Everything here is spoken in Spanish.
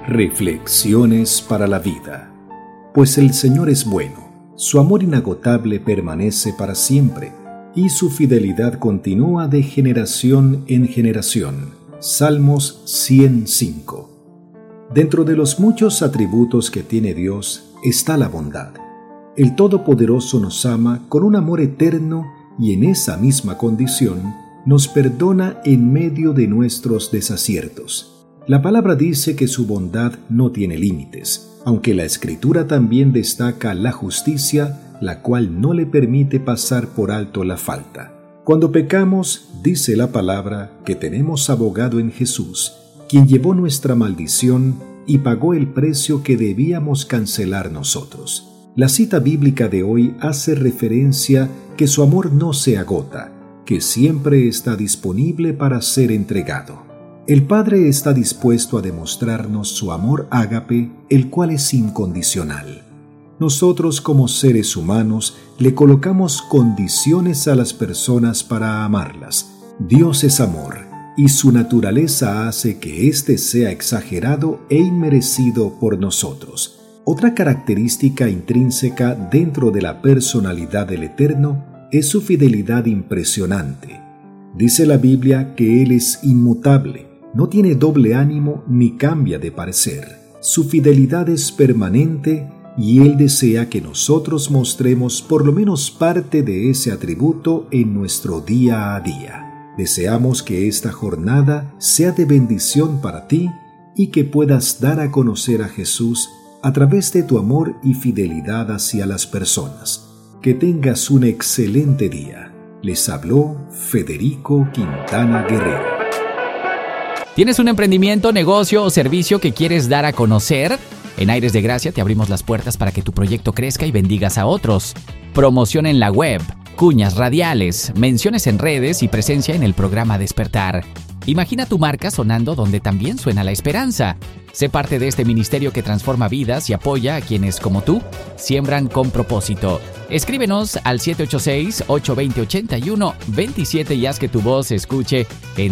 Reflexiones para la vida. Pues el Señor es bueno, su amor inagotable permanece para siempre, y su fidelidad continúa de generación en generación. Salmos 105. Dentro de los muchos atributos que tiene Dios está la bondad. El Todopoderoso nos ama con un amor eterno y en esa misma condición nos perdona en medio de nuestros desaciertos. La palabra dice que su bondad no tiene límites, aunque la Escritura también destaca la justicia, la cual no le permite pasar por alto la falta. Cuando pecamos, dice la palabra que tenemos abogado en Jesús, quien llevó nuestra maldición y pagó el precio que debíamos cancelar nosotros. La cita bíblica de hoy hace referencia que su amor no se agota, que siempre está disponible para ser entregado. El Padre está dispuesto a demostrarnos su amor ágape, el cual es incondicional. Nosotros como seres humanos le colocamos condiciones a las personas para amarlas. Dios es amor, y su naturaleza hace que éste sea exagerado e inmerecido por nosotros. Otra característica intrínseca dentro de la personalidad del Eterno es su fidelidad impresionante. Dice la Biblia que Él es inmutable. No tiene doble ánimo ni cambia de parecer. Su fidelidad es permanente y Él desea que nosotros mostremos por lo menos parte de ese atributo en nuestro día a día. Deseamos que esta jornada sea de bendición para ti y que puedas dar a conocer a Jesús a través de tu amor y fidelidad hacia las personas. Que tengas un excelente día. Les habló Federico Quintana Guerrero. ¿Tienes un emprendimiento, negocio o servicio que quieres dar a conocer? En Aires de Gracia te abrimos las puertas para que tu proyecto crezca y bendigas a otros. Promoción en la web, cuñas radiales, menciones en redes y presencia en el programa Despertar. Imagina tu marca sonando donde también suena la esperanza. Sé parte de este ministerio que transforma vidas y apoya a quienes, como tú, siembran con propósito. Escríbenos al 786-820-8127 y haz que tu voz se escuche en